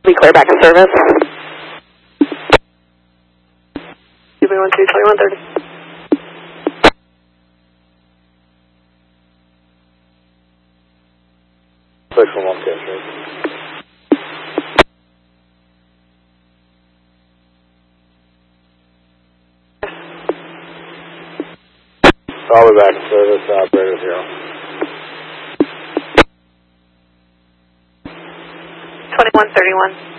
Be clear back to service. UB12 2130. Push from 110. I'll be back in service, operator 0. 2131.